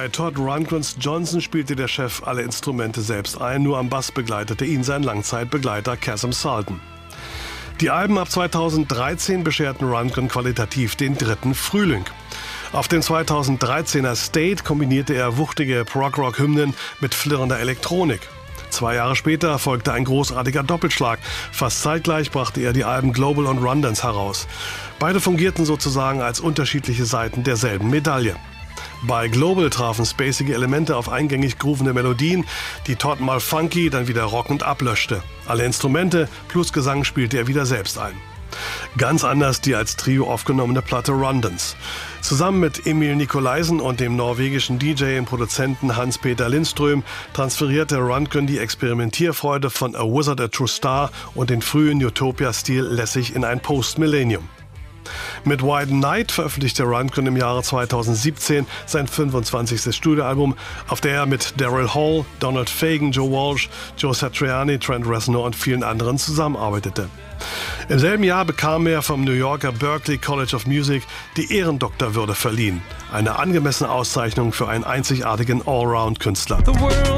Bei Todd Rundgren's Johnson spielte der Chef alle Instrumente selbst ein, nur am Bass begleitete ihn sein Langzeitbegleiter Kasim Sultan. Die Alben ab 2013 bescherten Rundgren qualitativ den dritten Frühling. Auf dem 2013er State kombinierte er wuchtige Prog-Rock-Hymnen mit flirrender Elektronik. 2 Jahre später folgte ein großartiger Doppelschlag. Fast zeitgleich brachte er die Alben Global und Rundance heraus. Beide fungierten sozusagen als unterschiedliche Seiten derselben Medaille. Bei Global trafen spacige Elemente auf eingängig groovende Melodien, die Todd mal funky, dann wieder rockend ablöschte. Alle Instrumente plus Gesang spielte er wieder selbst ein. Ganz anders die als Trio aufgenommene Platte Rundance. Zusammen mit Emil Nikolaisen und dem norwegischen DJ und Produzenten Hans-Peter Lindström transferierte Rundgren die Experimentierfreude von A Wizard, a True Star und den frühen Utopia-Stil lässig in ein Post-Millennium. Mit White Night veröffentlichte Rundgren im Jahre 2017 sein 25. Studioalbum, auf der er mit Daryl Hall, Donald Fagen, Joe Walsh, Joe Satriani, Trent Reznor und vielen anderen zusammenarbeitete. Im selben Jahr bekam er vom New Yorker Berklee College of Music die Ehrendoktorwürde verliehen. Eine angemessene Auszeichnung für einen einzigartigen Allround-Künstler.